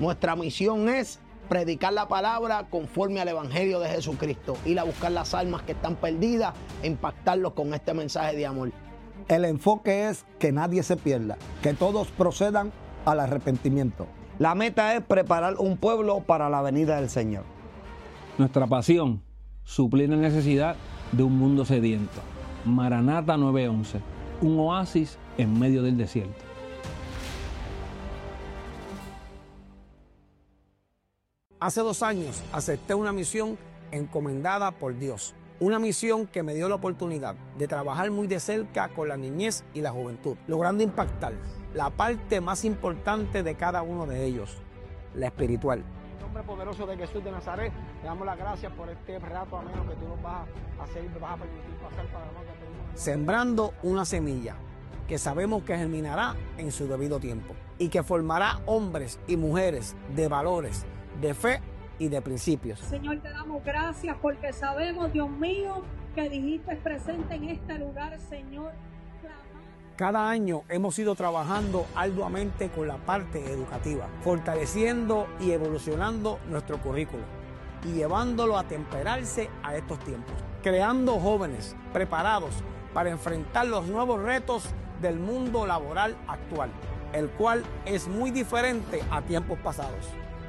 Nuestra misión es predicar la palabra conforme al Evangelio de Jesucristo, ir a buscar las almas que están perdidas e impactarlos con este mensaje de amor. El enfoque es que nadie se pierda, que todos procedan al arrepentimiento. La meta es preparar un pueblo para la venida del Señor. Nuestra pasión, suplir la necesidad de un mundo sediento. Maranata 911, un oasis en medio del desierto. Hace 2 años acepté una misión encomendada por Dios. Una misión que me dio la oportunidad de trabajar muy de cerca con la niñez y la juventud, logrando impactar la parte más importante de cada uno de ellos, la espiritual. En el nombre poderoso de Jesús de Nazaret, te damos las gracias por este rato ameno que tú nos vas a hacer y nos vas a permitir pasar para nosotros. Sembrando una semilla que sabemos que germinará en su debido tiempo y que formará hombres y mujeres de valores, de fe y de principios. Señor, te damos gracias porque sabemos, Dios mío, que dijiste presente en este lugar, Señor. Cada año hemos ido trabajando arduamente con la parte educativa, fortaleciendo y evolucionando nuestro currículo y llevándolo a temperarse a estos tiempos, creando jóvenes preparados para enfrentar los nuevos retos del mundo laboral actual, el cual es muy diferente a tiempos pasados.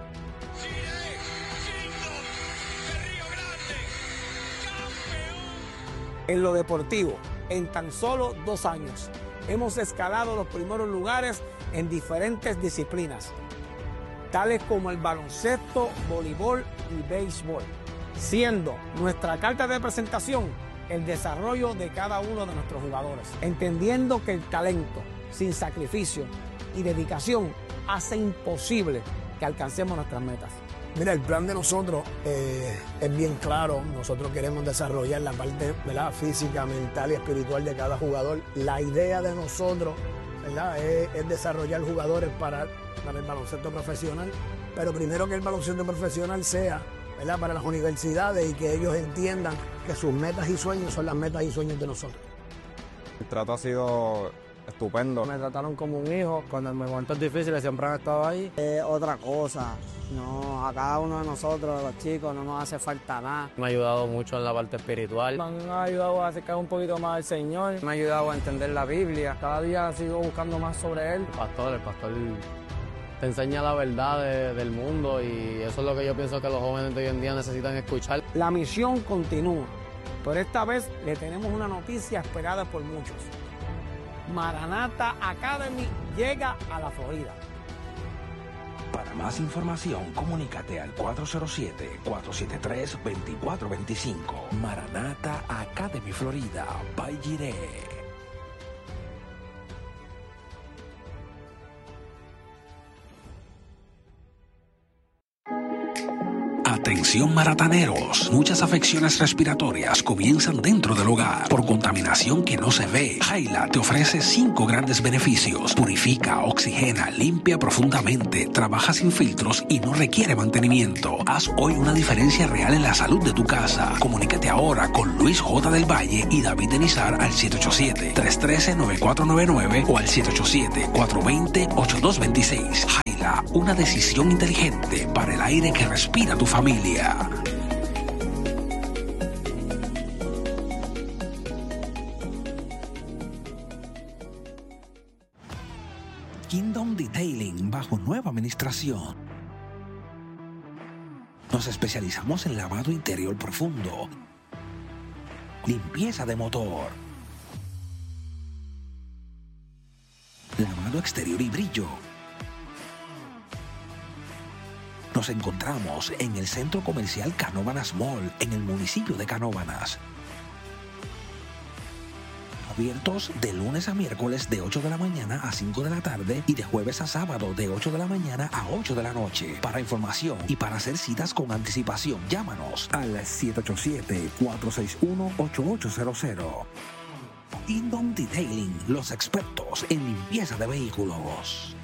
En lo deportivo, en tan solo 2 años, hemos escalado los primeros lugares en diferentes disciplinas, tales como el baloncesto, voleibol y béisbol, siendo nuestra carta de presentación el desarrollo de cada uno de nuestros jugadores, entendiendo que el talento, sin sacrificio y dedicación, hace imposible que alcancemos nuestras metas. Mira, el plan de nosotros es bien claro. Nosotros queremos desarrollar la parte, ¿verdad?, física, mental y espiritual de cada jugador. La idea de nosotros, ¿verdad?, es desarrollar jugadores para el baloncesto profesional, pero primero que el baloncesto profesional sea, ¿verdad?, para las universidades y que ellos entiendan que sus metas y sueños son las metas y sueños de nosotros. El trato ha sido estupendo. Me trataron como un hijo. Cuando en momentos difíciles siempre han estado ahí. Otra cosa, no, a cada uno de nosotros, los chicos, no nos hace falta nada. Me ha ayudado mucho en la parte espiritual. Me han ayudado a acercar un poquito más al Señor. Me ha ayudado a entender la Biblia. Cada día sigo buscando más sobre Él. El pastor te enseña la verdad del mundo y eso es lo que yo pienso que los jóvenes de hoy en día necesitan escuchar. La misión continúa, pero esta vez le tenemos una noticia esperada por muchos. Maranata Academy llega a la Florida. Para más información, comunícate al 407-473-2425. Maranata Academy Florida, by Jiré. Atención marataneros, muchas afecciones respiratorias comienzan dentro del hogar por contaminación que no se ve. Jaila te ofrece 5 grandes beneficios. Purifica, oxigena, limpia profundamente, trabaja sin filtros y no requiere mantenimiento. Haz hoy una diferencia real en la salud de tu casa. Comunícate ahora con Luis J. del Valle y David Denizar al 787-313-9499 o al 787-420-8226. Jaila, una decisión inteligente para el aire que respira tu familia. Kingdom Detailing bajo nueva administración. Nos especializamos en lavado interior profundo, limpieza de motor, lavado exterior y brillo. Nos encontramos en el Centro Comercial Canóvanas Mall, en el municipio de Canóvanas. Abiertos de lunes a miércoles de 8 de la mañana a 5 de la tarde y de jueves a sábado de 8 de la mañana a 8 de la noche. Para información y para hacer citas con anticipación, llámanos al 787-461-8800. Kingdom Detailing, los expertos en limpieza de vehículos.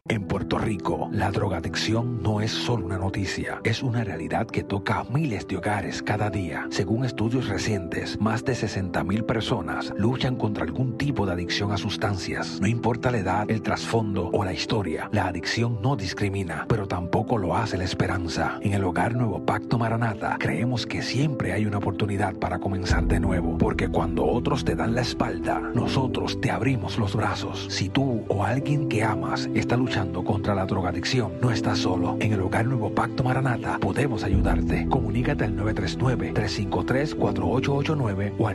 En Puerto Rico, la drogadicción no es solo una noticia, es una realidad que toca a miles de hogares cada día. Según estudios recientes, más de 60,000 personas luchan contra algún tipo de adicción a sustancias. No importa la edad, el trasfondo o la historia, la adicción no discrimina, pero tampoco lo hace la esperanza. En el Hogar Nuevo Pacto Maranata, creemos que siempre hay una oportunidad para comenzar de nuevo, porque cuando otros te dan la espalda, nosotros te abrimos los brazos. Si tú o alguien que amas está luchando contra la drogadicción, no estás solo. En el Hogar Nuevo Pacto Maranata podemos ayudarte. Comunícate al 939-353-4889 o al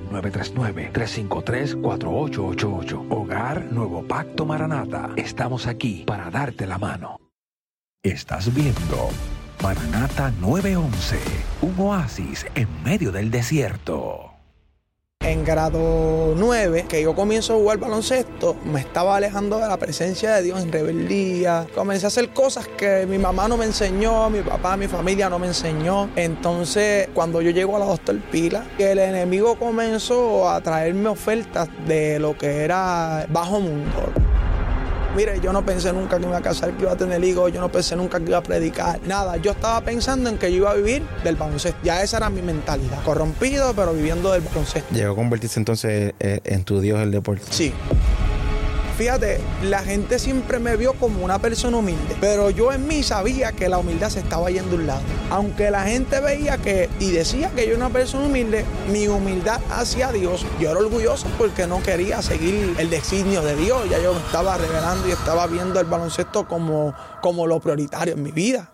939-353-4888. Hogar Nuevo Pacto Maranata. Estamos aquí para darte la mano. Estás viendo Maranata 911, un oasis en medio del desierto. En grado 9, que yo comienzo a jugar baloncesto, me estaba alejando de la presencia de Dios en rebeldía. Comencé a hacer cosas que mi mamá no me enseñó, mi papá, mi familia no me enseñó. Entonces, cuando yo llego a la Doctor Pila, el enemigo comenzó a traerme ofertas de lo que era bajo mundo. Mire, yo no pensé nunca que me iba a casar, que iba a tener hijos, yo no pensé nunca que iba a predicar, nada. Yo estaba pensando en que yo iba a vivir del baloncesto. Ya esa era mi mentalidad. Corrompido, pero viviendo del baloncesto. ¿Llegó a convertirse entonces en tu Dios el deporte? Sí. Fíjate, la gente siempre me vio como una persona humilde, pero yo en mí sabía que la humildad se estaba yendo a un lado. Aunque la gente veía y decía que yo era una persona humilde, mi humildad hacia Dios, yo era orgulloso porque no quería seguir el designio de Dios. Ya yo me estaba revelando y estaba viendo el baloncesto como lo prioritario en mi vida.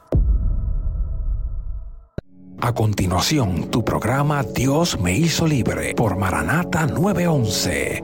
A continuación, tu programa Dios me hizo libre por Maranata 911.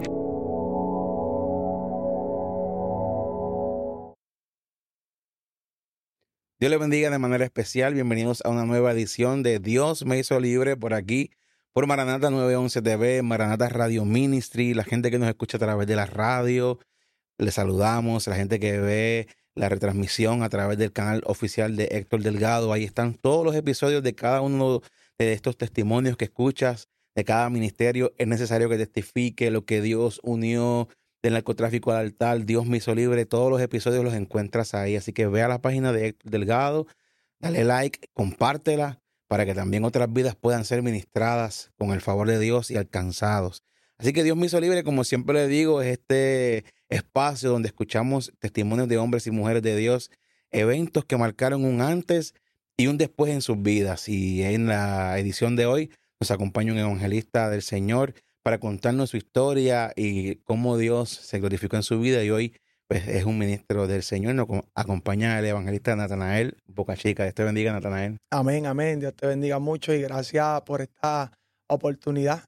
Dios les bendiga de manera especial. Bienvenidos a una nueva edición de Dios me hizo libre por aquí, por Maranata 911 TV, Maranata Radio Ministry, la gente que nos escucha a través de la radio, les saludamos, la gente que ve la retransmisión a través del canal oficial de Héctor Delgado. Ahí están todos los episodios de cada uno de estos testimonios que escuchas, de cada ministerio. Es necesario que testifique lo que Dios unió del narcotráfico al altar. Dios me hizo libre. Todos los episodios los encuentras ahí. Así que ve a la página de Héctor Delgado, dale like, compártela para que también otras vidas puedan ser ministradas con el favor de Dios y alcanzados. Así que Dios me hizo libre, como siempre le digo, es este espacio donde escuchamos testimonios de hombres y mujeres de Dios, eventos que marcaron un antes y un después en sus vidas. Y en la edición de hoy nos acompaña un evangelista del Señor para contarnos su historia y cómo Dios se glorificó en su vida. Y hoy pues, es un ministro del Señor. Nos acompaña el evangelista Natanael Boca Chica. Dios te bendiga, Natanael. Amén, amén. Dios te bendiga mucho y gracias por esta oportunidad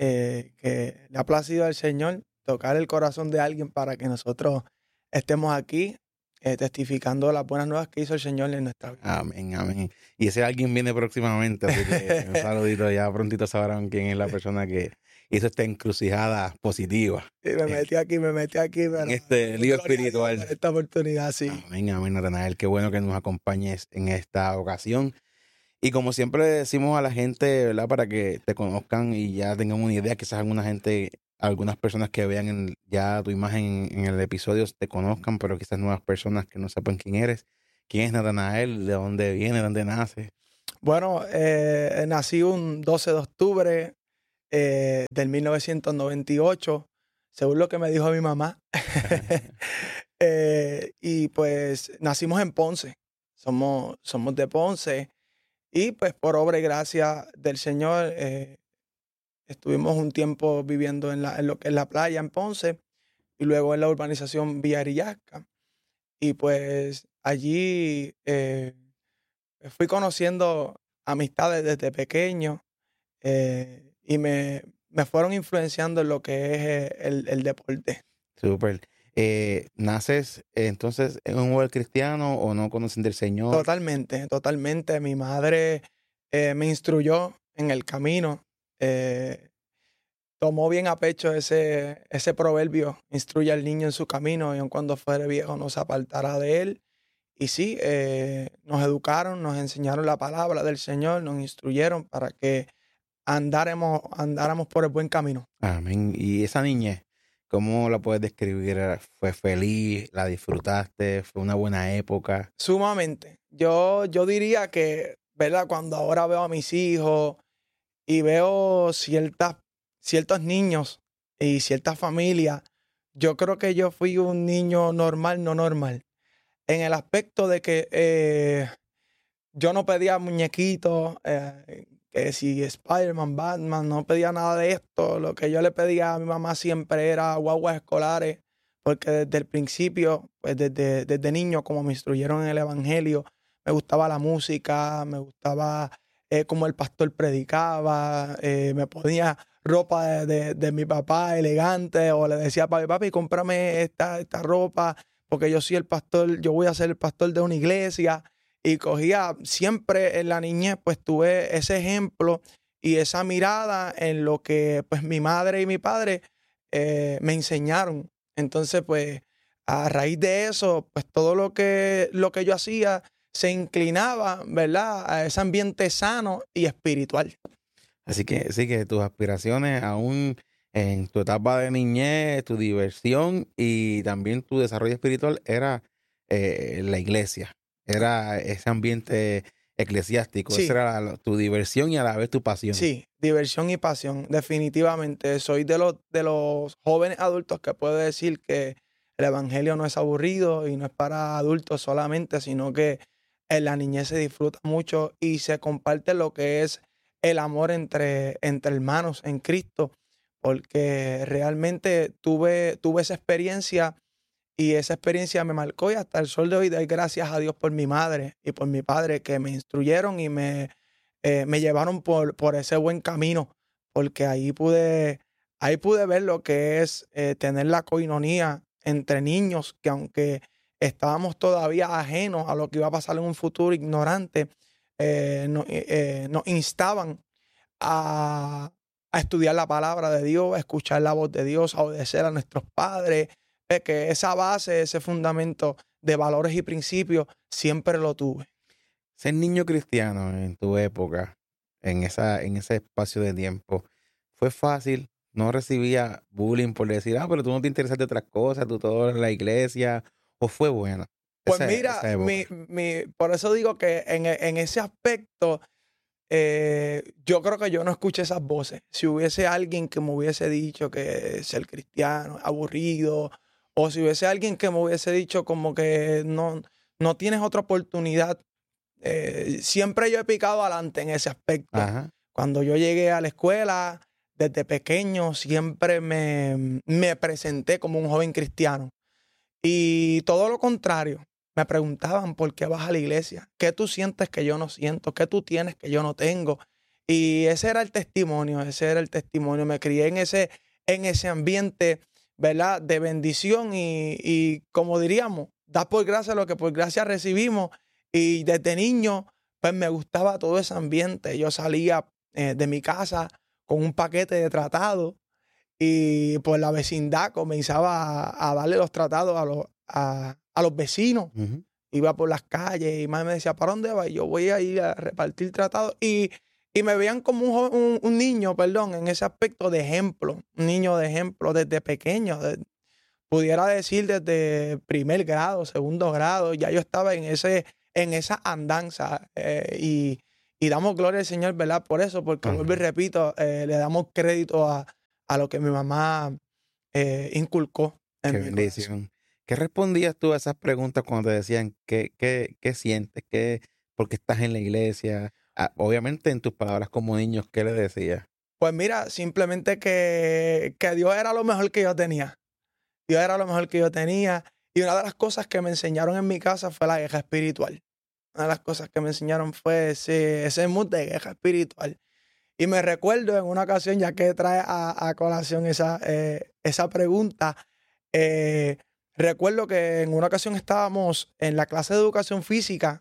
que le ha placido al Señor tocar el corazón de alguien para que nosotros estemos aquí testificando las buenas nuevas que hizo el Señor en nuestra vida. Amén, amén. Y ese alguien viene próximamente, así que un saludito. Ya prontito sabrán quién es la persona que hizo esta encrucijada positiva. Y me metí aquí. En este lío espiritual. Esta oportunidad, sí. Amén, amén, Natanael. Qué bueno que nos acompañes en esta ocasión. Y como siempre decimos a la gente, ¿verdad? Para que te conozcan y ya tengan una idea, quizás algunas personas que vean ya tu imagen en el episodio te conozcan, pero quizás nuevas personas que no sepan quién eres. ¿Quién es Natanael? ¿De dónde viene? ¿De dónde nace? Bueno, nací un 12 de octubre del 1998, según lo que me dijo mi mamá. Y pues nacimos en Ponce. Somos de Ponce. Y pues por obra y gracia del Señor estuvimos un tiempo viviendo en lo que es la playa en Ponce y luego en la urbanización Villa Arillasca. Y pues allí fui conociendo amistades desde pequeño y me fueron influenciando en lo que es el deporte. Súper. ¿Naces entonces en un hogar cristiano o no conocen del Señor? Totalmente. Mi madre me instruyó en el camino. Tomó bien a pecho ese proverbio: instruye al niño en su camino y aun cuando fuere viejo no se apartará de él. Y sí, nos educaron, nos enseñaron la palabra del Señor, nos instruyeron para que andáramos por el buen camino. Amén. Y esa niñez, ¿Cómo la puedes describir? ¿Fue feliz? ¿La disfrutaste? ¿Fue una buena época? Sumamente. Yo diría que, ¿verdad? Cuando ahora veo a mis hijos y veo ciertos niños y ciertas familias, yo creo que yo fui un niño normal, no normal. En el aspecto de que yo no pedía muñequitos, que si Spider-Man, Batman, no pedía nada de esto. Lo que yo le pedía a mi mamá siempre era guaguas escolares, porque desde el principio, pues desde niño, como me instruyeron en el Evangelio, me gustaba la música, me gustaba cómo el pastor predicaba, me ponía ropa de mi papá elegante, o le decía a papi, cómprame esta ropa, porque yo soy el pastor, yo voy a ser el pastor de una iglesia. Y cogía siempre en la niñez, pues tuve ese ejemplo y esa mirada en lo que pues mi madre y mi padre me enseñaron. Entonces, pues a raíz de eso, pues todo lo que yo hacía se inclinaba, ¿verdad?, a ese ambiente sano y espiritual. Así que sí, que tus aspiraciones aún en tu etapa de niñez, tu diversión y también tu desarrollo espiritual era la iglesia. Era ese ambiente eclesiástico. Sí. Esa era tu diversión y a la vez tu pasión. Sí, diversión y pasión, definitivamente. Soy de los jóvenes adultos que puedo decir que el evangelio no es aburrido y no es para adultos solamente, sino que en la niñez se disfruta mucho y se comparte lo que es el amor entre hermanos en Cristo, porque realmente tuve esa experiencia. Y esa experiencia me marcó y hasta el sol de hoy doy gracias a Dios por mi madre y por mi padre que me instruyeron y me llevaron por ese buen camino, porque ahí pude ver lo que es tener la coinonía entre niños, que aunque estábamos todavía ajenos a lo que iba a pasar en un futuro ignorante, nos instaban a estudiar la palabra de Dios, a escuchar la voz de Dios, a obedecer a nuestros padres. Que esa base, ese fundamento de valores y principios, siempre lo tuve. Ser niño cristiano en tu época, en ese espacio de tiempo, ¿fue fácil? ¿No recibía bullying por decir, pero tú no te interesas de otras cosas, tú todo en la iglesia? ¿O fue bueno? Pues mira, por eso digo que en ese aspecto, yo creo que yo no escuché esas voces. Si hubiese alguien que me hubiese dicho que ser cristiano es aburrido, o si hubiese alguien que me hubiese dicho como que no tienes otra oportunidad, siempre yo he picado adelante en ese aspecto. Ajá. Cuando yo llegué a la escuela, desde pequeño, siempre me presenté como un joven cristiano. Y todo lo contrario, me preguntaban por qué vas a la iglesia, qué tú sientes que yo no siento, qué tú tienes que yo no tengo. Y ese era el testimonio. Me crié en ese ambiente, ¿verdad?, de bendición y como diríamos, da por gracia lo que por gracia recibimos. Y desde niño, pues me gustaba todo ese ambiente. Yo salía de mi casa con un paquete de tratados y por la vecindad comenzaba a darle los tratados a los vecinos. Uh-huh. Iba por las calles y mamá me decía, ¿para dónde vas? Y yo voy a ir a repartir tratados. Y me veían como un niño, en ese aspecto de ejemplo. Un niño de ejemplo desde pequeño. Pudiera decir desde primer grado, segundo grado. Ya yo estaba en esa andanza. Y damos gloria al Señor, ¿verdad? Por eso, porque vuelvo y repito, le damos crédito a lo que mi mamá inculcó en Qué mi bendición. corazón. ¿Qué respondías tú a esas preguntas cuando te decían qué sientes? ¿Por qué estás en la iglesia? Obviamente en tus palabras como niños, ¿qué le decías? Pues mira, simplemente que Dios era lo mejor que yo tenía. Dios era lo mejor que yo tenía. Y una de las cosas que me enseñaron en mi casa fue la guerra espiritual. Una de las cosas que me enseñaron fue ese mood de guerra espiritual. Y me recuerdo en una ocasión, ya que trae a colación esa pregunta, recuerdo que en una ocasión estábamos en la clase de educación física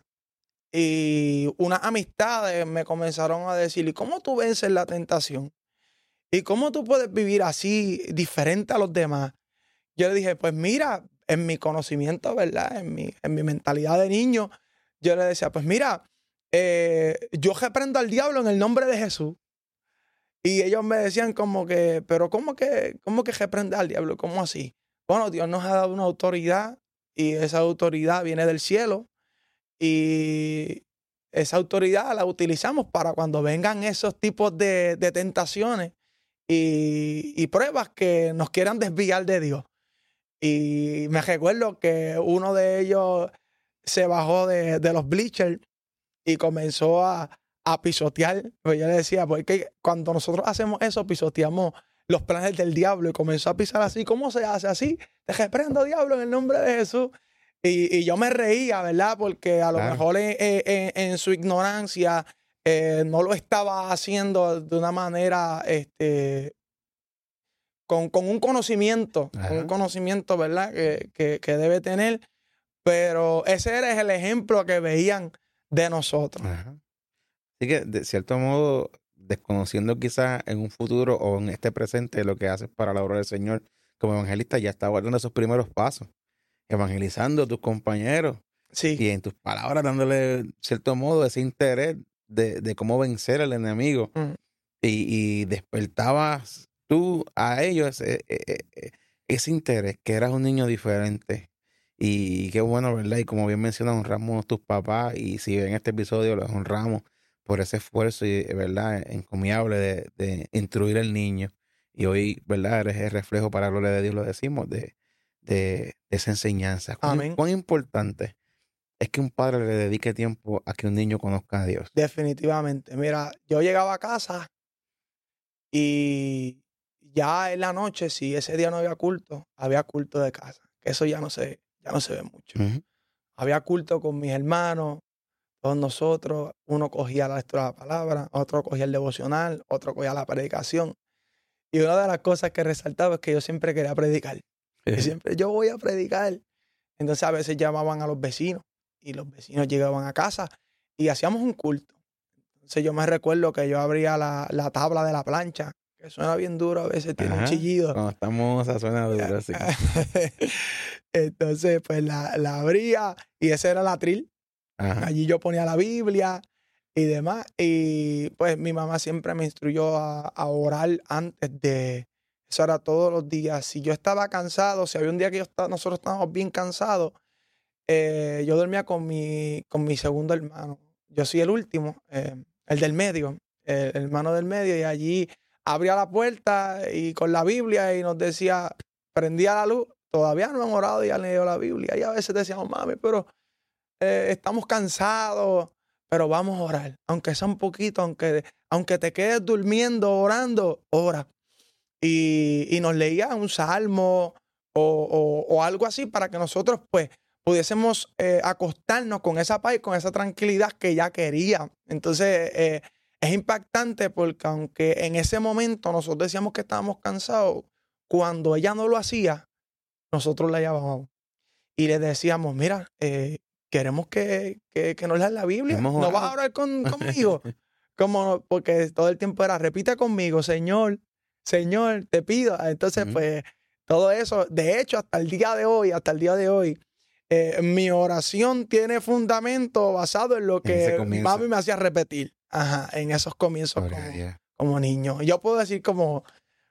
y unas amistades me comenzaron a decir, ¿y cómo tú vences la tentación? ¿Y cómo tú puedes vivir así, diferente a los demás? Yo le dije, pues mira, en mi conocimiento, ¿verdad? En mi mentalidad de niño, yo le decía, pues mira, yo reprendo al diablo en el nombre de Jesús. Y ellos me decían como que, pero ¿cómo que reprende al diablo? ¿Cómo así? Bueno, Dios nos ha dado una autoridad y esa autoridad viene del cielo y esa autoridad la utilizamos para cuando vengan esos tipos de tentaciones y pruebas que nos quieran desviar de Dios. Y me recuerdo que uno de ellos se bajó de los bleachers y comenzó a pisotear. Pues yo le decía, porque cuando nosotros hacemos eso, pisoteamos los planes del diablo, y comenzó a pisar así. ¿Cómo se hace así? Te reprendo, diablo, en el nombre de Jesús. Y yo me reía, ¿verdad? Porque a lo mejor en su ignorancia no lo estaba haciendo de una manera con un conocimiento, ¿verdad? Que debe tener. Pero ese era el ejemplo que veían de nosotros. Ajá. Así que, de cierto modo, desconociendo quizás en un futuro o en este presente lo que haces para la obra del Señor como evangelista, ya estás guardando esos primeros pasos, evangelizando a tus compañeros. Sí. Y en tus palabras dándole, cierto modo, ese interés de cómo vencer al enemigo. Y despertabas tú a ellos ese interés, que eras un niño diferente. Y qué bueno, ¿verdad? Y como bien mencionas, honramos a tus papás, y si ven este episodio, los honramos por ese esfuerzo, y ¿verdad? Encomiable de instruir al niño. Y hoy, ¿verdad? Eres el reflejo, para la gloria de Dios, lo decimos, de esa enseñanza. Amén. ¿Cuán importante es que un padre le dedique tiempo a que un niño conozca a Dios? Definitivamente. Mira, yo llegaba a casa y ya en la noche, si ese día no había culto de casa. Que eso ya no se ve mucho. Había culto con mis hermanos, todos nosotros. Uno cogía la lectura de la palabra, otro cogía el devocional, otro cogía la predicación. Y una de las cosas que resaltaba es que yo siempre quería predicar. Y siempre, yo voy a predicar. Entonces a veces llamaban a los vecinos y los vecinos llegaban a casa y hacíamos un culto. Entonces yo me recuerdo que yo abría la tabla de la plancha, que suena bien duro, a veces tiene un chillido. Cuando estamos, suena duro, sí. Entonces pues la abría y ese era el atril. Allí yo ponía la Biblia y demás. Y pues mi mamá siempre me instruyó a orar antes de... Eso era todos los días. Si yo estaba cansado, si había un día que nosotros estábamos bien cansados, yo dormía con mi segundo hermano. Yo soy el último, el del medio, el hermano del medio, y allí abría la puerta y con la Biblia y nos decía, prendía la luz, todavía no han orado y han leído la Biblia. Y a veces decíamos, mami, pero estamos cansados, pero vamos a orar. Aunque sea un poquito, aunque te quedes durmiendo, orando, ora. Y nos leía un salmo o algo así para que nosotros pues pudiésemos acostarnos con esa paz y con esa tranquilidad que ella quería. Entonces es impactante porque aunque en ese momento nosotros decíamos que estábamos cansados, cuando ella no lo hacía, nosotros la llamábamos y le decíamos, mira, queremos que nos leas la Biblia. ¿No vas a orar conmigo? Porque todo el tiempo era, repite conmigo, Señor, te pido. Entonces, pues, todo eso, de hecho, hasta el día de hoy, mi oración tiene fundamento basado en lo que mami me hacía repetir. En esos comienzos como niño. Yo puedo decir como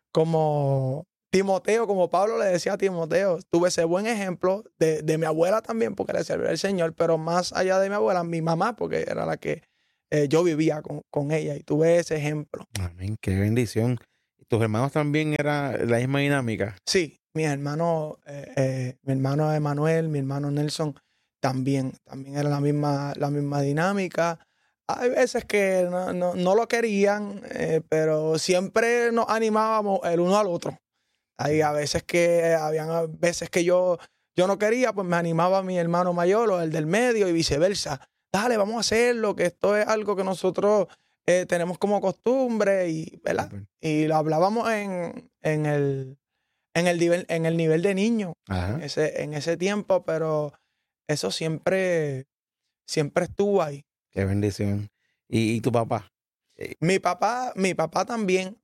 Timoteo, como Pablo le decía a Timoteo, tuve ese buen ejemplo de mi abuela también, porque le servía al Señor, pero más allá de mi abuela, mi mamá, porque era la que yo vivía con ella, y tuve ese ejemplo. Amén, qué bendición. ¿Tus hermanos también era la misma dinámica? Sí, mis hermanos, mi hermano Emanuel, mi hermano Nelson, también era la misma dinámica. Hay veces que no lo querían, pero siempre nos animábamos el uno al otro. Hay veces que yo no quería, pues me animaba mi hermano mayor o el del medio y viceversa. Dale, vamos a hacerlo, que esto es algo que nosotros tenemos como costumbre, y ¿verdad? Y lo hablábamos en el nivel de niño en ese tiempo, pero eso siempre estuvo ahí. Qué bendición. ¿Y tu papá? Mi papá también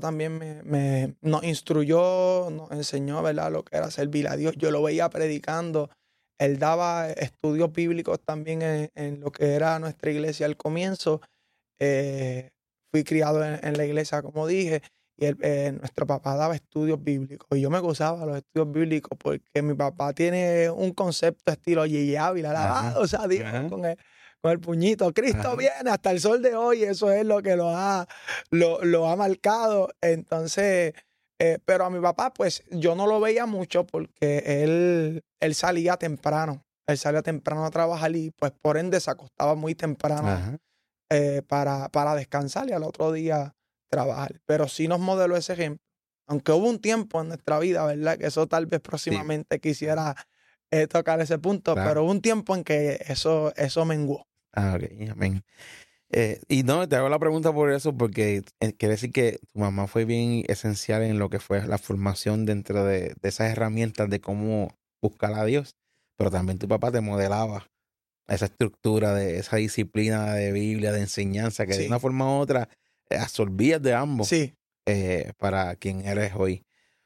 nos instruyó, nos enseñó, ¿verdad?, lo que era servir a Dios. Yo lo veía predicando. Él daba estudios bíblicos también en lo que era nuestra iglesia al comienzo. fui criado en la iglesia, como dije, y nuestro papá daba estudios bíblicos. Y yo me gozaba los estudios bíblicos porque mi papá tiene un concepto estilo Yeye Ávila, alabado, o sea, Dios, con el puñito. Cristo viene hasta el sol de hoy, eso es lo que lo ha marcado. Entonces, pero a mi papá, pues yo no lo veía mucho porque él salía temprano. Él salía temprano a trabajar y pues por ende se acostaba muy temprano para descansar y al otro día trabajar. Pero sí nos modeló ese ejemplo. Aunque hubo un tiempo en nuestra vida, ¿verdad? Que eso tal vez próximamente quisiera tocar ese punto, pero hubo un tiempo en que eso menguó. Ok, amén. Y no, te hago la pregunta por eso, porque quiere decir que tu mamá fue bien esencial en lo que fue la formación dentro de esas herramientas de cómo buscar a Dios, pero también tu papá te modelaba esa estructura de esa disciplina de Biblia, de enseñanza, que de una forma u otra absorbías de ambos para quien eres hoy.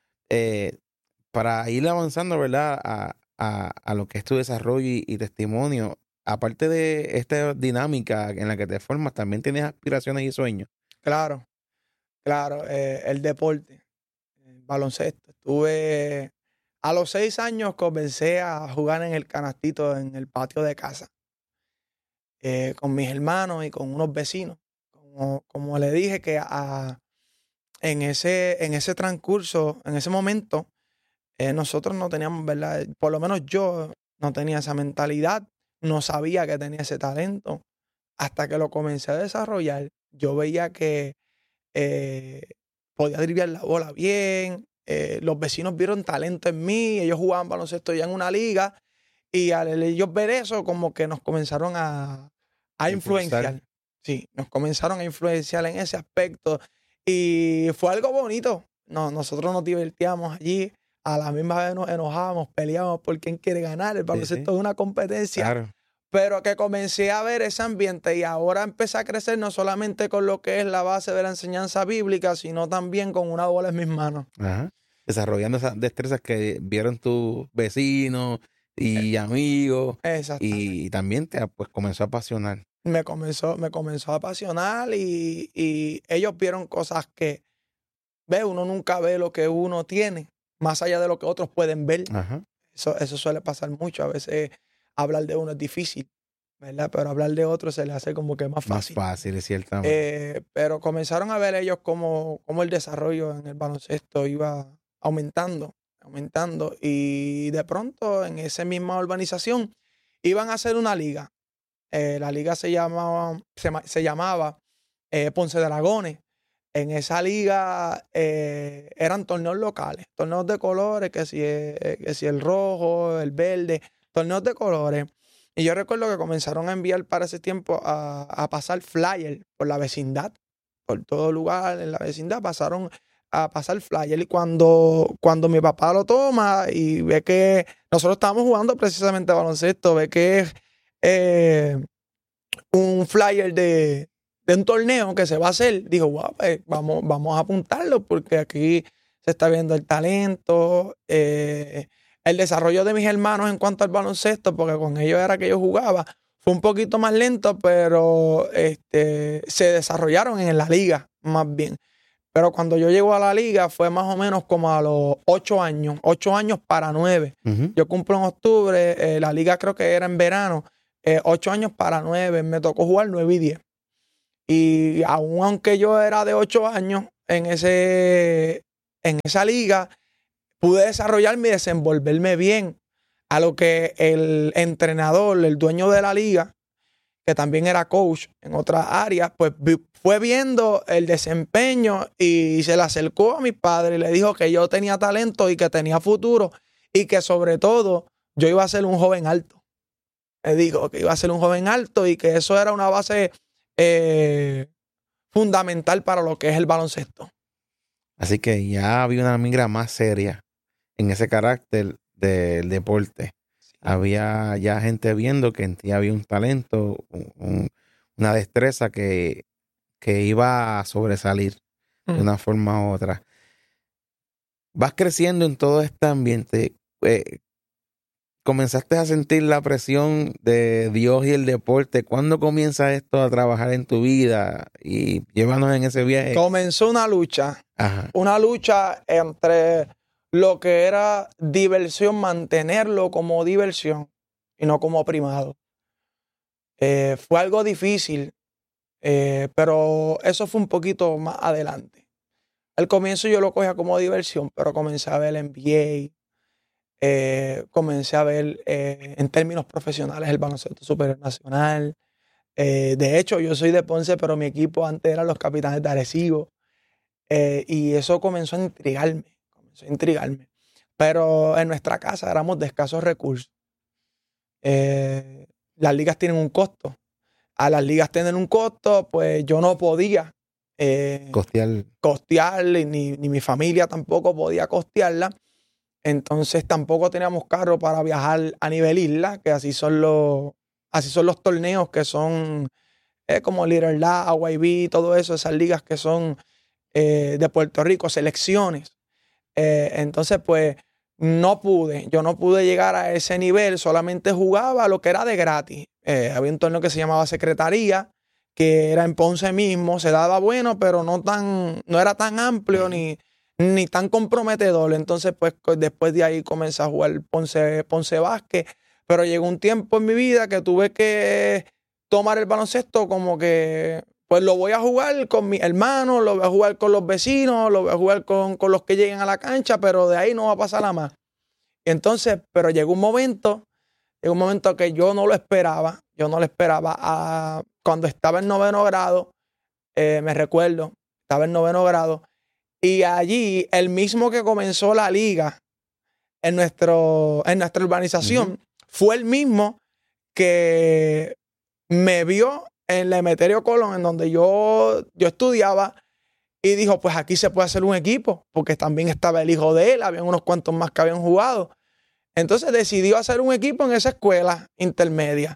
Para ir avanzando, ¿verdad? A lo que es tu desarrollo y testimonio, aparte de esta dinámica en la que te formas, también tienes aspiraciones y sueños. Claro, el deporte, el baloncesto. A los 6 años comencé a jugar en el canastito en el patio de casa, con mis hermanos y con unos vecinos. Como le dije que en ese transcurso, en ese momento, nosotros no teníamos, ¿verdad? Por lo menos yo no tenía esa mentalidad, no sabía que tenía ese talento. Hasta que lo comencé a desarrollar, yo veía que podía driblar la bola bien. Los vecinos vieron talento en mí, ellos jugaban baloncesto ya en una liga, y al ellos ver eso, como que nos comenzaron a influenciar. Sí, nos comenzaron a influenciar en ese aspecto. Y fue algo bonito. Nosotros nos divertíamos allí. A la misma vez nos enojábamos, peleábamos por quién quiere ganar. El baloncesto es una competencia. Claro. Pero que comencé a ver ese ambiente y ahora empecé a crecer no solamente con lo que es la base de la enseñanza bíblica, sino también con una bola en mis manos. Desarrollando esas destrezas que vieron tus vecinos y amigos. Y también te pues comenzó a apasionar. Me comenzó a apasionar y ellos vieron cosas que uno nunca ve lo que uno tiene, más allá de lo que otros pueden ver. Eso suele pasar mucho. A veces hablar de uno es difícil, ¿verdad? Pero hablar de otro se le hace como que más fácil. Más fácil, es ciertamente. Pero comenzaron a ver ellos cómo el desarrollo en el baloncesto iba aumentando. Y de pronto en esa misma urbanización iban a hacer una liga. La liga se llamaba Ponce Dragones. En esa liga eran torneos locales, torneos de colores, que si el rojo, el verde, torneos de colores. Y yo recuerdo que comenzaron a enviar para ese tiempo a pasar flyers por la vecindad, por todo lugar en la vecindad pasaron a pasar flyers. Y cuando mi papá lo toma y ve que nosotros estábamos jugando precisamente baloncesto, ve que es un flyer de un torneo que se va a hacer, dijo, wow, vamos a apuntarlo porque aquí se está viendo el talento, el desarrollo de mis hermanos en cuanto al baloncesto, porque con ellos era que yo jugaba, fue un poquito más lento, pero se desarrollaron en la liga más bien. Pero cuando yo llego a la liga fue más o menos como a los 8 años para 9. Yo cumplo en octubre, la liga creo que era en verano, 8 años para 9, me tocó jugar 9 y 10. Y aunque yo era de 8 años en esa liga, pude desarrollarme y desenvolverme bien. A lo que el entrenador, el dueño de la liga, que también era coach en otras áreas, pues fue viendo el desempeño y se le acercó a mi padre y le dijo que yo tenía talento y que tenía futuro y que sobre todo yo iba a ser un joven alto. Le dijo que iba a ser un joven alto y que eso era una base fundamental para lo que es el baloncesto. Así que ya había una migra más seria en ese carácter del deporte. Sí. Había ya gente viendo que en ti había un talento, una destreza que iba a sobresalir de una forma u otra. Vas creciendo en todo este ambiente. comenzaste a sentir la presión de Dios y el deporte, ¿cuándo comienza esto a trabajar en tu vida? Y llévanos en ese viaje. Comenzó una lucha. Ajá. Una lucha entre lo que era diversión, mantenerlo como diversión y no como primado. Fue algo difícil, pero eso fue un poquito más adelante. Al comienzo yo lo cogía como diversión, pero comencé a ver el NBA, comencé a ver en términos profesionales el baloncesto superior nacional. De hecho, yo soy de Ponce, pero mi equipo antes eran los Capitanes de Arecibo. Y eso comenzó a intrigarme. Pero en nuestra casa éramos de escasos recursos. Las ligas tienen un costo. A las ligas tener un costo, pues yo no podía costear ni mi familia tampoco podía costearla. Entonces tampoco teníamos carro para viajar a nivel isla, que así son los torneos que son como Little La, YB, todo eso, esas ligas que son de Puerto Rico, selecciones. Entonces, pues, yo no pude llegar a ese nivel, solamente jugaba lo que era de gratis. Había un torneo que se llamaba Secretaría, que era en Ponce mismo, se daba bueno, pero no era tan amplio ni tan comprometedor. Entonces, pues, después de ahí comencé a jugar Ponce Básquet, pero llegó un tiempo en mi vida que tuve que tomar el baloncesto como que pues lo voy a jugar con mis hermanos, lo voy a jugar con los vecinos, lo voy a jugar con los que lleguen a la cancha, pero de ahí no va a pasar nada más. Y entonces, pero llegó un momento que yo no lo esperaba. Cuando estaba en 9º grado, me recuerdo, estaba en 9º grado, y allí el mismo que comenzó la liga en nuestra urbanización, fue el mismo que me vio en la Emeterio Colón, en donde yo estudiaba, y dijo, pues aquí se puede hacer un equipo, porque también estaba el hijo de él, habían unos cuantos más que habían jugado. Entonces decidió hacer un equipo en esa escuela intermedia.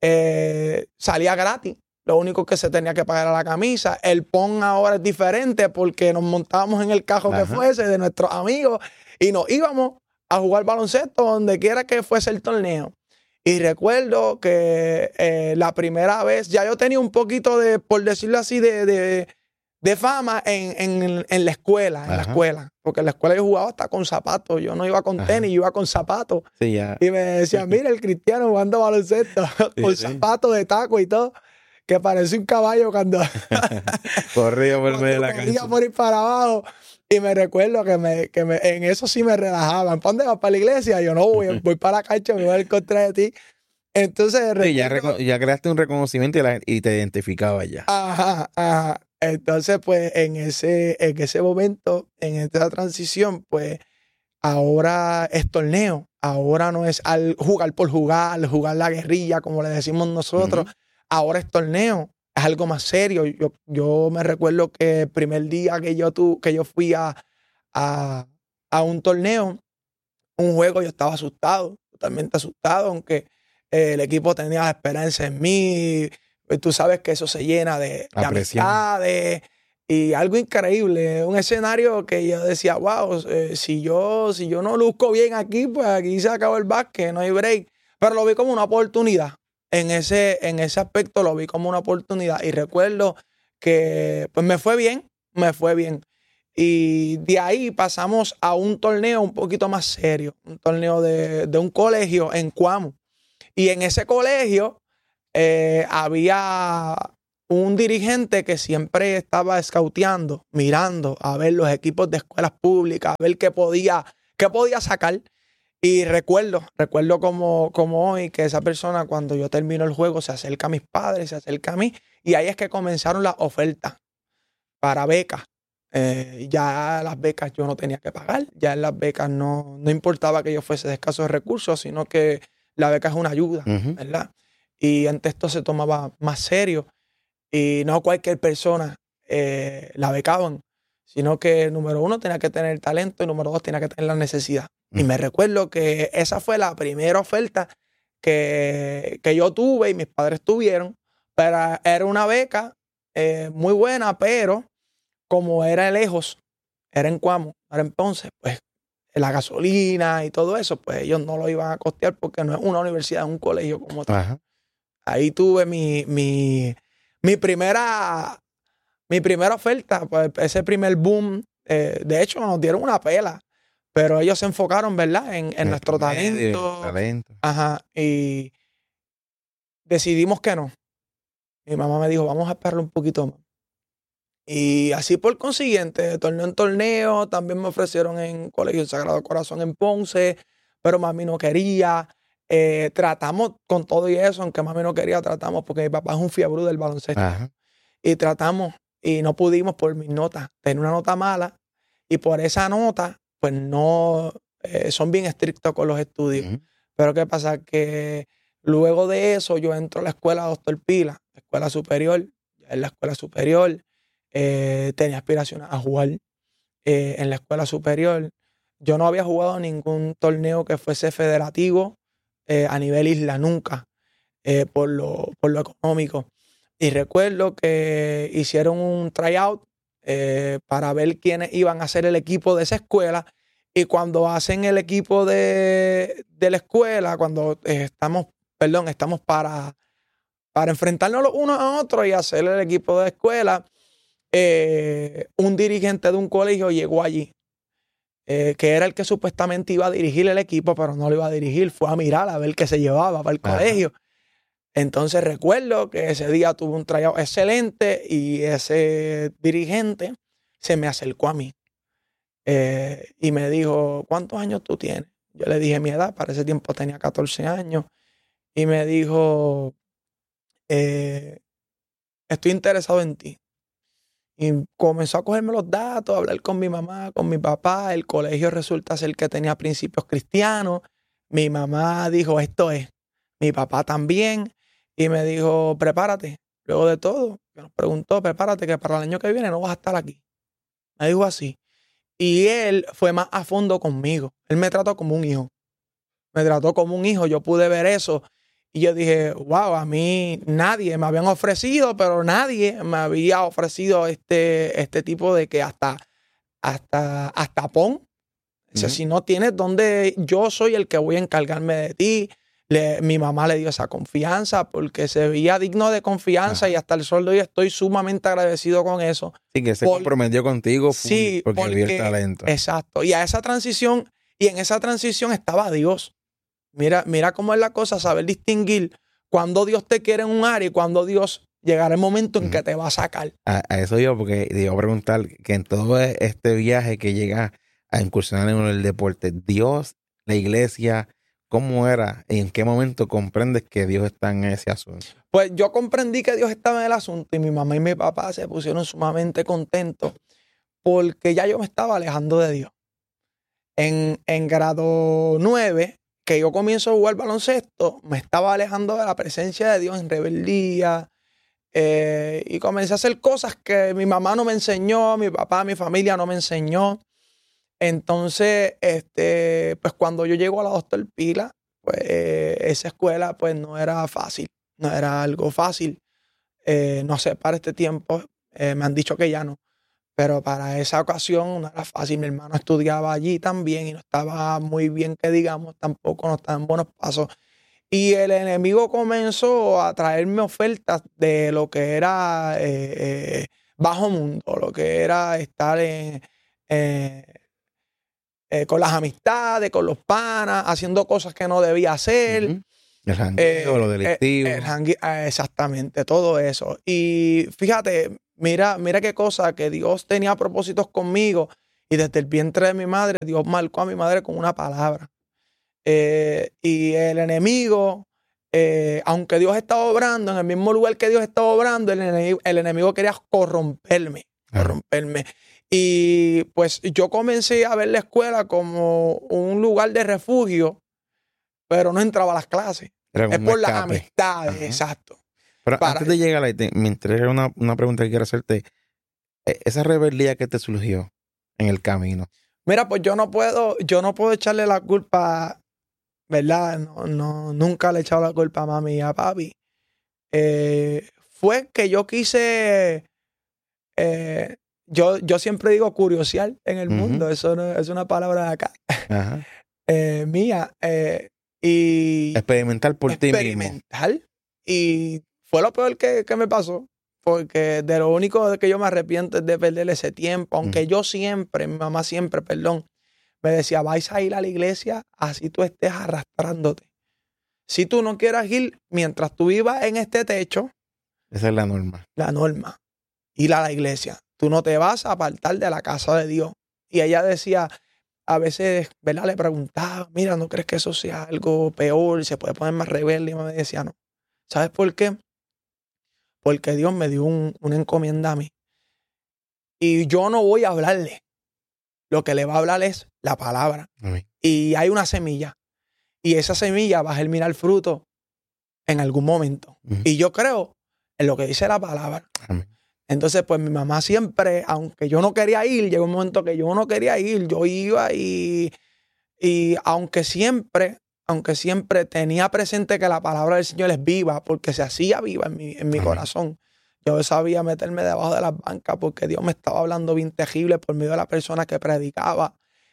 Salía gratis, lo único que se tenía que pagar era la camisa. El PON ahora es diferente porque nos montábamos en el carro que fuese de nuestros amigos y nos íbamos a jugar baloncesto donde quiera que fuese el torneo. Y recuerdo que la primera vez, ya yo tenía un poquito de, por decirlo así, de fama en la escuela, porque en la escuela yo jugaba hasta con zapatos, yo no iba con tenis, yo iba con zapatos. Sí, ya. Y me decían, mira el Cristiano jugando baloncesto, con zapatos de taco y todo, que parece un caballo cuando corría por medio de la cancha. Por ir para abajo. Y me recuerdo que en eso sí me relajaban. ¿Para dónde vas? ¿Para la iglesia? Yo no, voy para la cancha, me voy a ir contra de ti. Entonces, sí, ya creaste un reconocimiento y te identificaba ya. Ajá. Entonces, pues, en ese momento, en esta transición, pues, ahora es torneo. Ahora no es al jugar por jugar la guerrilla, como le decimos nosotros. Ahora es torneo. Es algo más serio. Yo me recuerdo que el primer día que yo fui a un torneo, un juego, yo estaba asustado, totalmente asustado, aunque el equipo tenía la esperanza en mí. Tú sabes que eso se llena de amistades y algo increíble. Un escenario que yo decía, wow, si yo no luzco bien aquí, pues aquí se acabó el básquet, no hay break. Pero lo vi como una oportunidad. En ese aspecto lo vi como una oportunidad. Y recuerdo que pues me fue bien. Y de ahí pasamos a un torneo un poquito más serio. Un torneo de un colegio en Cuamo. Y en ese colegio había un dirigente que siempre estaba scouteando, mirando a ver los equipos de escuelas públicas, a ver qué podía sacar. Y recuerdo como hoy que esa persona, cuando yo termino el juego, se acerca a mis padres, se acerca a mí, y ahí es que comenzaron las ofertas para becas. Ya las becas yo no tenía que pagar, ya en las becas no importaba que yo fuese de escasos recursos, sino que la beca es una ayuda, ¿verdad? Y antes esto se tomaba más serio y no cualquier persona la becaban, sino que número uno tenía que tener talento y número dos tenía que tener la necesidad. Y me recuerdo que esa fue la primera oferta que yo tuve y mis padres tuvieron, pero era una beca muy buena, pero como era lejos, era en Cuamo, era en Ponce, pues la gasolina y todo eso, pues ellos no lo iban a costear porque no es una universidad, es un colegio como tal. Ajá. Ahí tuve mi primera oferta, pues ese primer boom. De hecho, nos dieron una pela, pero ellos se enfocaron, ¿verdad?, en nuestro talento. Ajá. Y decidimos que no. Mi mamá me dijo, vamos a esperar un poquito más. Y así por consiguiente, de torneo en torneo, también me ofrecieron en Colegio Sagrado Corazón en Ponce, pero mami no quería. Tratamos con todo y eso, aunque mami no quería, tratamos porque mi papá es un fiebrú del baloncesto. Ajá. Y tratamos y no pudimos por mis notas. Tenía una nota mala y por esa nota, pues no, son bien estrictos con los estudios. Pero ¿qué pasa? Que luego de eso yo entro a la escuela Dr. Pila, escuela superior. En la escuela superior tenía aspiraciones a jugar en la escuela superior. Yo no había jugado ningún torneo que fuese federativo a nivel isla, nunca, por lo económico. Y recuerdo que hicieron un tryout para ver quiénes iban a ser el equipo de esa escuela. Y cuando hacen el equipo de la escuela, cuando estamos para enfrentarnos los unos a otros y hacer el equipo de escuela, un dirigente de un colegio llegó allí, que era el que supuestamente iba a dirigir el equipo, pero no lo iba a dirigir, fue a mirar a ver qué se llevaba para el colegio. Entonces recuerdo que ese día tuve un tryout excelente y ese dirigente se me acercó a mí y me dijo, ¿cuántos años tú tienes? Yo le dije mi edad, para ese tiempo tenía 14 años, y me dijo, estoy interesado en ti. Y comenzó a cogerme los datos, a hablar con mi mamá, con mi papá. El colegio resulta ser que tenía principios cristianos. Mi mamá dijo, esto es. Mi papá también. Y me dijo, prepárate. Luego de todo, me nos preguntó, prepárate que para el año que viene no vas a estar aquí. Me dijo así. Y él fue más a fondo conmigo. Él me trató como un hijo. Me trató como un hijo. Yo pude ver eso. Y yo dije, wow, a mí nadie me habían ofrecido, pero nadie me había ofrecido este tipo de que hasta pon. O sea, si no tienes donde yo soy el que voy a encargarme de ti. Mi mamá le dio esa confianza porque se veía digno de confianza y hasta el sol de hoy estoy sumamente agradecido con eso. Sí, que se comprometió contigo sí, porque vio el talento. Exacto. Y en esa transición estaba Dios. Mira cómo es la cosa, saber distinguir cuando Dios te quiere en un área y cuando Dios llegará el momento en que te va a sacar. A eso yo, porque te iba a preguntar que en todo este viaje que llegas a incursionar en el deporte, Dios, la iglesia, ¿cómo era? ¿En qué momento comprendes que Dios está en ese asunto? Pues yo comprendí que Dios estaba en el asunto y mi mamá y mi papá se pusieron sumamente contentos porque ya yo me estaba alejando de Dios. En grado 9, que yo comienzo a jugar baloncesto, me estaba alejando de la presencia de Dios en rebeldía y comencé a hacer cosas que mi mamá no me enseñó, mi papá, mi familia no me enseñó. Entonces, pues cuando yo llego a la Dr. Pila, pues esa escuela pues no era fácil, no era algo fácil. No sé, para este tiempo me han dicho que ya no. Pero para esa ocasión no era fácil. Mi hermano estudiaba allí también y no estaba muy bien, que digamos, tampoco no estaba en buenos pasos. Y el enemigo comenzó a traerme ofertas de lo que era bajo mundo, lo que era estar con las amistades, con los panas, haciendo cosas que no debía hacer. El jangueo, lo delictivo. Exactamente, todo eso. Y fíjate, mira qué cosa, que Dios tenía propósitos conmigo y desde el vientre de mi madre, Dios marcó a mi madre con una palabra. Y el enemigo, aunque Dios estaba obrando en el mismo lugar que Dios estaba obrando, el enemigo quería corromperme. Y pues yo comencé a ver la escuela como un lugar de refugio, pero no entraba a las clases. Es por las amistades, exacto. Pero antes de llegar ahí, me interesa una pregunta que quiero hacerte. Esa rebeldía que te surgió en el camino. Mira, pues yo no puedo echarle la culpa, ¿verdad? No, nunca le he echado la culpa a mami y a papi. Fue que yo quise, yo siempre digo curiosear en el mundo, eso no, es una palabra de acá, mía, y experimentar por ti mismo. Experimentar, y fue lo peor que me pasó, porque de lo único de que yo me arrepiento es de perder ese tiempo, aunque mi mamá siempre, me decía, vais a ir a la iglesia así tú estés arrastrándote. Si tú no quieras ir, mientras tú vivas en este techo, esa es la norma. La norma. Ir a la iglesia. Tú no te vas a apartar de la casa de Dios. Y ella decía, a veces, ¿verdad? Le preguntaba, mira, ¿no crees que eso sea algo peor? ¿Se puede poner más rebelde? Y me decía, no. ¿Sabes por qué? Porque Dios me dio una encomienda a mí. Y yo no voy a hablarle. Lo que le va a hablar es la palabra. Amén. Y hay una semilla. Y esa semilla va a germinar fruto en algún momento. Y yo creo en lo que dice la palabra. Amén. Entonces, pues mi mamá siempre, aunque yo no quería ir, llegó un momento que yo no quería ir, yo iba y aunque siempre tenía presente que la palabra del Señor es viva, porque se hacía viva en mi corazón. Yo sabía meterme debajo de las bancas porque Dios me estaba hablando bien terrible por medio de la persona que predicaba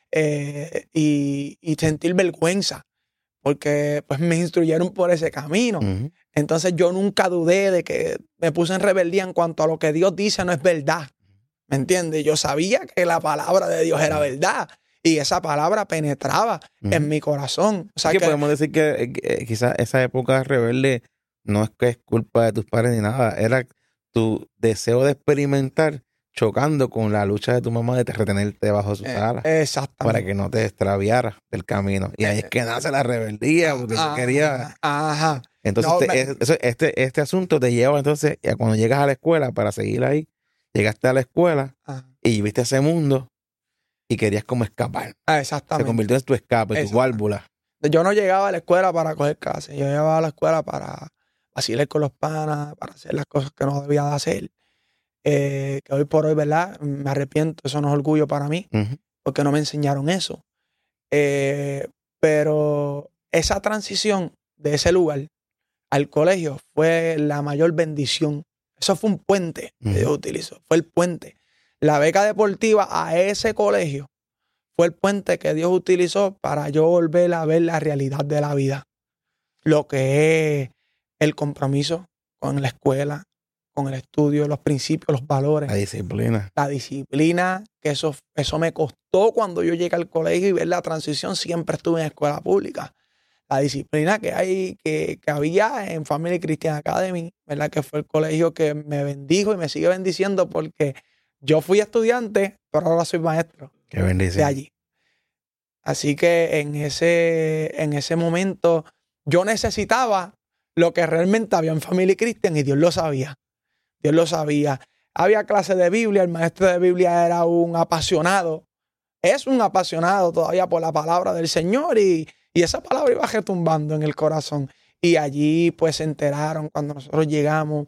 y sentir vergüenza porque pues me instruyeron por ese camino. Entonces yo nunca dudé de que me puse en rebeldía en cuanto a lo que Dios dice no es verdad. ¿Me entiendes? Yo sabía que la palabra de Dios era verdad y esa palabra penetraba en mi corazón. O sea, que podemos decir que quizás esa época rebelde no es que es culpa de tus padres ni nada, era tu deseo de experimentar chocando con la lucha de tu mamá de retenerte bajo sus alas. Exactamente. Para que no te extraviaras del camino. Y ahí es que nace la rebeldía, porque tú querías. Ajá. Entonces, este asunto te lleva entonces, a cuando llegas a la escuela, para seguir ahí, llegaste a la escuela y viste ese mundo y querías como escapar. Exactamente. Se convirtió en tu escape, tu válvula. Yo no llegaba a la escuela para coger clases. Yo llegaba a la escuela para vacilar con los panas, para hacer las cosas que no debía de hacer. Que hoy por hoy, ¿verdad? Me arrepiento, eso no es orgullo para mí, porque no me enseñaron eso. Pero esa transición de ese lugar al colegio fue la mayor bendición. Eso fue un puente que Dios utilizó, fue el puente. La beca deportiva a ese colegio fue el puente que Dios utilizó para yo volver a ver la realidad de la vida. Lo que es el compromiso con la escuela, con el estudio, los principios, los valores. La disciplina. La disciplina, que eso me costó cuando yo llegué al colegio y ver la transición. Siempre estuve en escuela pública. La disciplina que había en Family Christian Academy, ¿verdad? Que fue el colegio que me bendijo y me sigue bendiciendo porque yo fui estudiante, pero ahora soy maestro. Qué bendición. De allí. Así que en ese momento yo necesitaba lo que realmente había en Family Christian y Dios lo sabía. Dios lo sabía. Había clases de Biblia, el maestro de Biblia era un apasionado. Es un apasionado todavía por la palabra del Señor y esa palabra iba retumbando en el corazón. Y allí pues se enteraron cuando nosotros llegamos.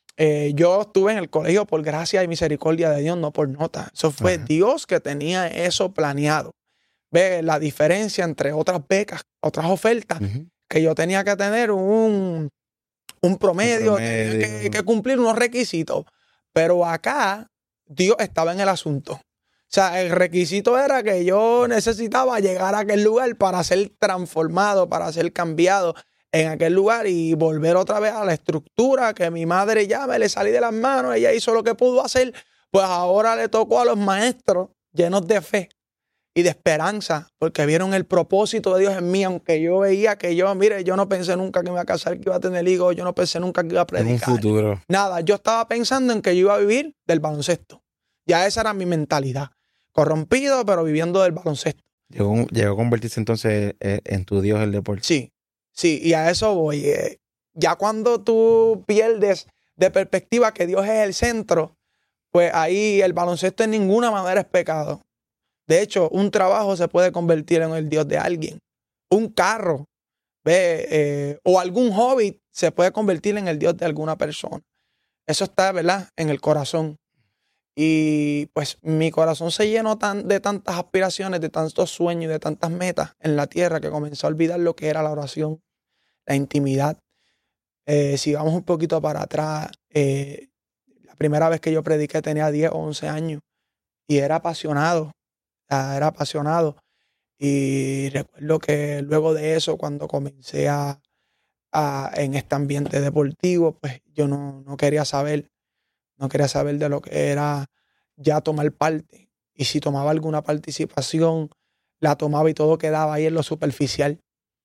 Yo estuve en el colegio por gracia y misericordia de Dios, no por nota. Eso fue Dios que tenía eso planeado. Ve la diferencia entre otras becas, otras ofertas, que yo tenía que tener un promedio, tenía que cumplir unos requisitos. Pero acá Dios estaba en el asunto. O sea, el requisito era que yo necesitaba llegar a aquel lugar para ser transformado, para ser cambiado en aquel lugar y volver otra vez a la estructura que mi madre ya me le salí de las manos. Ella hizo lo que pudo hacer. Pues ahora le tocó a los maestros llenos de fe y de esperanza, porque vieron el propósito de Dios en mí, aunque yo veía que yo no pensé nunca que me iba a casar, que iba a tener hijos, yo no pensé nunca que iba a predicar. En un futuro. Nada, yo estaba pensando en que yo iba a vivir del baloncesto. Ya esa era mi mentalidad. Corrompido, pero viviendo del baloncesto. Llegó a convertirse entonces en tu Dios el deporte. Sí, y a eso voy. Ya cuando tú pierdes de perspectiva que Dios es el centro, pues ahí el baloncesto en ninguna manera es pecado. De hecho, un trabajo se puede convertir en el Dios de alguien. Un carro, o algún hobby se puede convertir en el Dios de alguna persona. Eso está, ¿verdad?, en el corazón. Y pues mi corazón se llenó de tantas aspiraciones, de tantos sueños y de tantas metas en la tierra que comencé a olvidar lo que era la oración, la intimidad. Si vamos un poquito para atrás, la primera vez que yo prediqué tenía 10 o 11 años. y era apasionado. Era apasionado. Y recuerdo que luego de eso, cuando comencé en este ambiente deportivo, pues yo no quería saber de lo que era ya tomar parte. Y si tomaba alguna participación, la tomaba y todo quedaba ahí en lo superficial.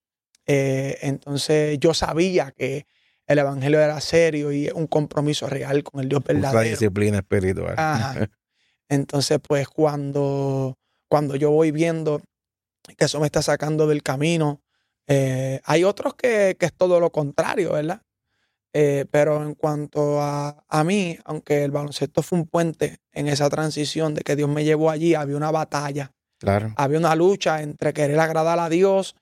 Entonces yo sabía que el evangelio era serio y un compromiso real con el Dios verdadero. Una disciplina espiritual. Ajá. Entonces, pues cuando yo voy viendo que eso me está sacando del camino, hay otros que es todo lo contrario, ¿verdad? Pero en cuanto a mí, aunque el baloncesto fue un puente en esa transición de que Dios me llevó allí, había una batalla. Claro. Había una lucha entre querer agradar a Dios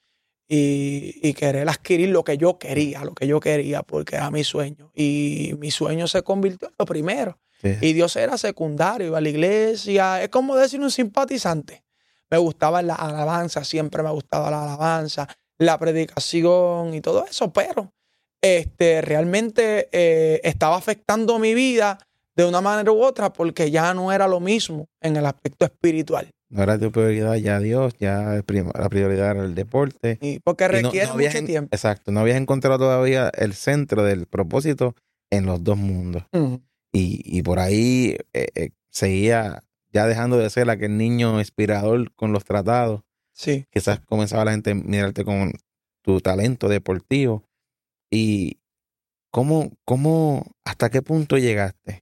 y querer adquirir lo que yo quería, porque era mi sueño. Y mi sueño se convirtió en lo primero. Sí. Y Dios era secundario, iba a la iglesia. Es como decir un simpatizante. Me gustaba la alabanza, siempre me gustaba la alabanza, la predicación y todo eso, pero realmente estaba afectando mi vida de una manera u otra porque ya no era lo mismo en el aspecto espiritual. No era tu prioridad ya Dios, ya la prioridad era el deporte. Y porque requiere mucho tiempo. Exacto, no habías encontrado todavía el centro del propósito en los dos mundos. Uh-huh. Y por ahí seguía ya dejando de ser aquel niño inspirador con los tratados. Sí. Quizás comenzaba la gente a mirarte con tu talento deportivo. ¿Y cómo hasta qué punto llegaste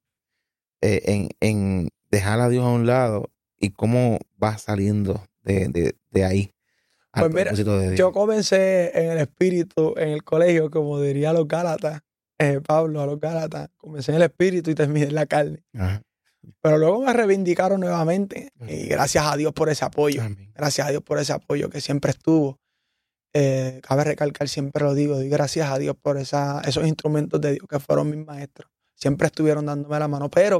en dejar a Dios a un lado y cómo vas saliendo de ahí? Pues mira, yo comencé en el espíritu, en el colegio, como diría los Gálatas, Pablo a los Gálatas, comencé en el espíritu y terminé en la carne. Ajá. Pero luego me reivindicaron nuevamente y gracias a Dios por ese apoyo. Amén. Gracias a Dios por ese apoyo que siempre estuvo. Cabe recalcar, siempre lo digo, doy gracias a Dios por esos instrumentos de Dios que fueron mis maestros. Siempre estuvieron dándome la mano. Pero,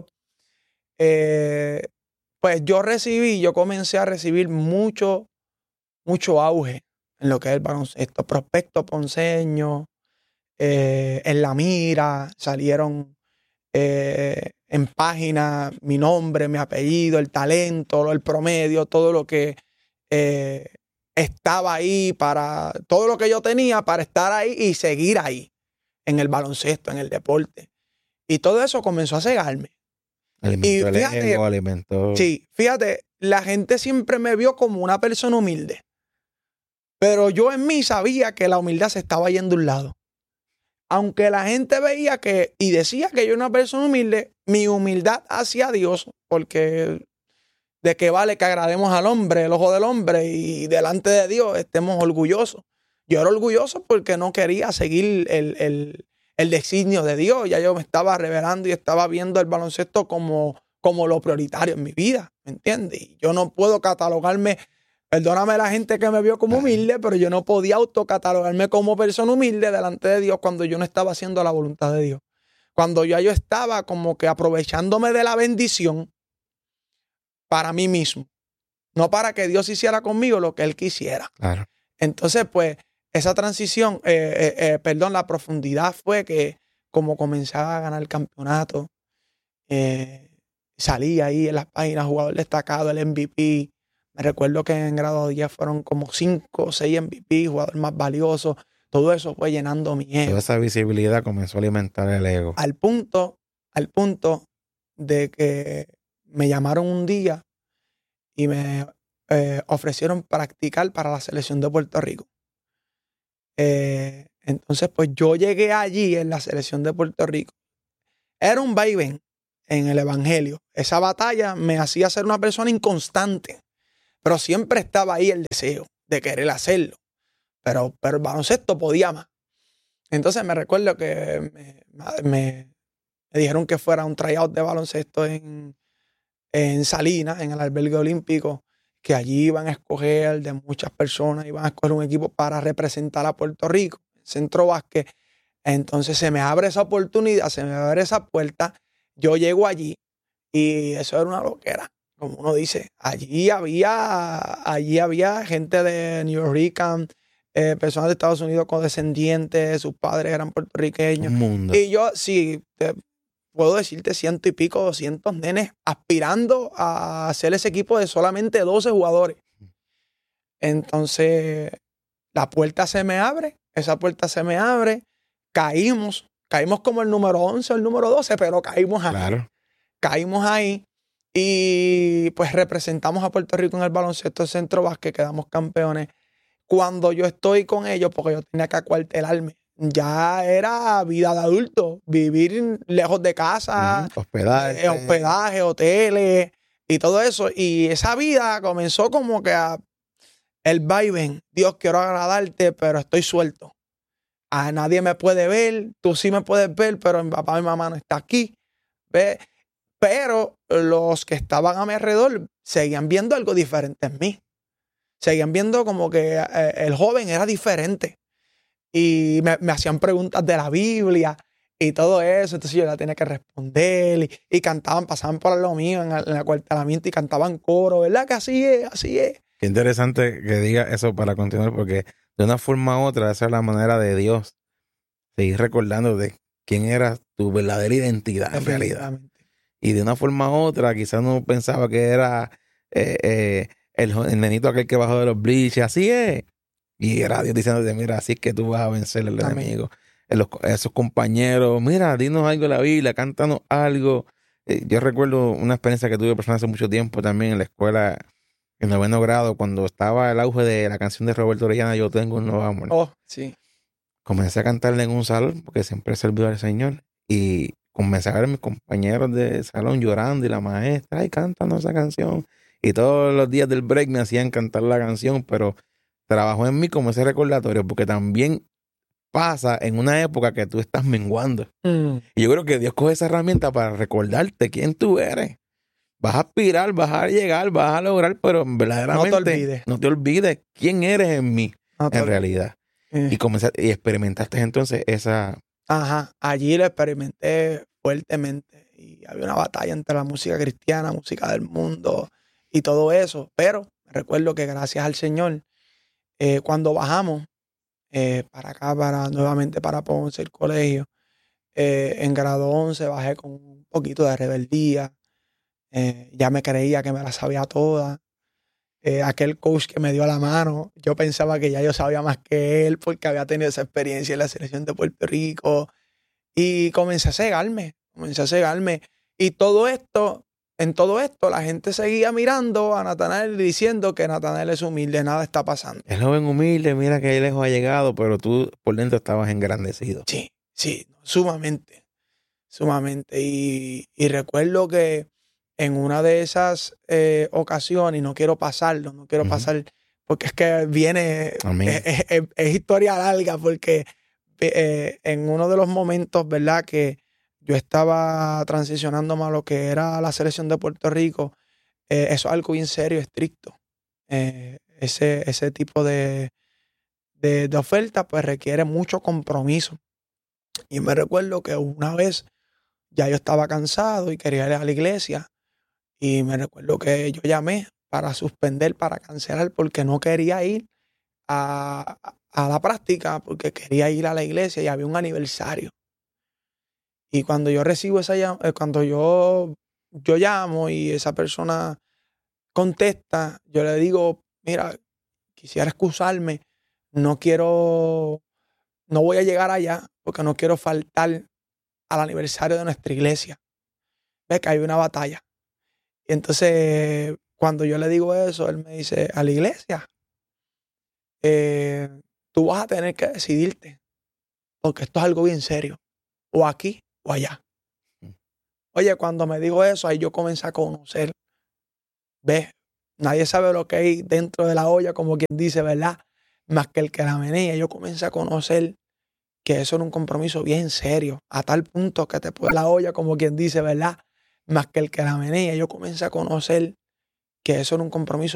pues yo comencé a recibir mucho auge en lo que es el baloncesto. Prospecto Ponceño, en la mira, salieron en página mi nombre, mi apellido, el talento, el promedio, todo lo que estaba ahí para, todo lo que yo tenía para estar ahí y seguir ahí en el baloncesto, en el deporte. Y todo eso comenzó a cegarme. Alimentó el ego, alimentó. Sí, fíjate, la gente siempre me vio como una persona humilde. Pero yo en mí sabía que la humildad se estaba yendo a un lado. Aunque la gente veía y decía que yo era una persona humilde, mi humildad hacia Dios, porque de qué vale que agrademos al hombre, el ojo del hombre, y delante de Dios estemos orgullosos. Yo era orgulloso porque no quería seguir el designio de Dios. Ya yo me estaba revelando y estaba viendo el baloncesto como lo prioritario en mi vida, ¿me entiendes? Y yo no puedo catalogarme. Perdóname la gente que me vio como humilde, pero yo no podía autocatalogarme como persona humilde delante de Dios cuando yo no estaba haciendo la voluntad de Dios. Cuando yo estaba como que aprovechándome de la bendición para mí mismo. No para que Dios hiciera conmigo lo que Él quisiera. Claro. Entonces, pues, esa transición, la profundidad fue que como comenzaba a ganar el campeonato, salí ahí en las páginas, jugador destacado, el MVP. Me recuerdo que en grado 10 fueron como 5 o 6 MVP, jugador más valioso. Todo eso fue llenando mi ego. Toda esa visibilidad comenzó a alimentar el ego. Al punto de que me llamaron un día y me ofrecieron practicar para la selección de Puerto Rico. Entonces, pues yo llegué allí en la selección de Puerto Rico. Era un vaivén en el evangelio. Esa batalla me hacía ser una persona inconstante. Pero siempre estaba ahí el deseo de querer hacerlo. Pero el baloncesto podía más. Entonces me recuerdo que me dijeron que fuera un tryout de baloncesto en Salinas, en el albergue olímpico, que allí iban a escoger de muchas personas, iban a escoger un equipo para representar a Puerto Rico, Centro Básquet. Entonces se me abre esa oportunidad, se me abre esa puerta. Yo llego allí y eso era una loquera. Como uno dice, allí había gente de New York, personas de Estados Unidos con descendientes, sus padres eran puertorriqueños. Un mundo. Y yo, sí, puedo decirte 100 y pico, 200 nenes aspirando a hacer ese equipo de solamente 12 jugadores. Entonces, la puerta se me abre, esa puerta se me abre, caímos como el número 11 o el número 12, pero caímos ahí. Claro. Caímos ahí y pues representamos a Puerto Rico en el baloncesto centro básquet, quedamos campeones. Cuando yo estoy con ellos, porque yo tenía que acuartelarme, ya era vida de adulto, vivir lejos de casa, hospedaje, hoteles y todo eso. Y esa vida comenzó como que el vaivén. Dios, quiero agradarte, pero estoy suelto. A nadie me puede ver, tú sí me puedes ver, pero mi papá y mi mamá no está aquí. ¿Ve? Pero los que estaban a mi alrededor seguían viendo algo diferente en mí. Seguían viendo como que el joven era diferente. Y me hacían preguntas de la Biblia y todo eso. Entonces yo la tenía que responder. Y cantaban, pasaban por lo mío en el acuartelamiento y cantaban coro. ¿Verdad que así es? Así es. Qué interesante que diga eso para continuar, porque de una forma u otra esa es la manera de Dios seguir recordando de quién era tu verdadera identidad en realidad. Y de una forma u otra quizás no pensaba que era el nenito aquel que bajó de los bleachers. Así es. Y era Dios diciéndote, mira, así es que tú vas a vencer al enemigo. Esos compañeros, mira, dinos algo de la Biblia, cántanos algo. Yo recuerdo una experiencia que tuve personal hace mucho tiempo también en la escuela, en 9º grado, cuando estaba el auge de la canción de Roberto Orellana, Yo tengo un nuevo amor. Oh, sí. Comencé a cantarle en un salón, porque siempre he servido al Señor, y comencé a ver a mis compañeros de salón llorando y la maestra, ay, cántanos esa canción. Y todos los días del break me hacían cantar la canción, pero trabajó en mí como ese recordatorio, porque también pasa en una época que tú estás menguando. Y yo creo que Dios coge esa herramienta para recordarte quién tú eres. Vas a aspirar, vas a llegar, vas a lograr, pero verdaderamente no te olvides quién eres en mí, en realidad. Y experimentaste entonces esa... Ajá, allí lo experimenté fuertemente. Y había una batalla entre la música cristiana, música del mundo y todo eso. Pero recuerdo que gracias al Señor, cuando bajamos para acá, nuevamente para Ponce, el colegio, en grado 11 bajé con un poquito de rebeldía. Ya me creía que me la sabía toda. Aquel coach que me dio la mano, yo pensaba que ya yo sabía más que él porque había tenido esa experiencia en la selección de Puerto Rico. Y comencé a cegarme. Y en todo esto, la gente seguía mirando a Natanael diciendo que Natanael es humilde, nada está pasando. El joven humilde, mira que lejos ha llegado, pero tú por dentro estabas engrandecido. Sí, sumamente. Y recuerdo que en una de esas ocasiones, y no quiero pasar, porque es que viene, es historia larga, porque en uno de los momentos, ¿verdad?, que yo estaba transicionándome a lo que era la selección de Puerto Rico, eso es algo bien serio, estricto. Ese tipo de oferta pues requiere mucho compromiso. Y me recuerdo que una vez ya yo estaba cansado y quería ir a la iglesia. Y me recuerdo que yo llamé para suspender, para cancelar, porque no quería ir a la práctica, porque quería ir a la iglesia y había un aniversario. Y cuando yo recibo cuando yo llamo y esa persona contesta, yo le digo, mira, quisiera excusarme, no voy a llegar allá porque no quiero faltar al aniversario de nuestra iglesia. Ve que hay una batalla. Y entonces, cuando yo le digo eso, él me dice, a la iglesia, tú vas a tener que decidirte, porque esto es algo bien serio, o aquí o allá. Oye, cuando me dijo eso, ahí yo comencé a conocer, ¿ves? Nadie sabe lo que hay dentro de la olla, como quien dice, ¿verdad? Más que el que la menea. Yo comencé a conocer que eso era un compromiso bien serio, a tal punto que te pone la olla, como quien dice, ¿verdad? Más que el que la menea. Yo comencé a conocer que eso era un compromiso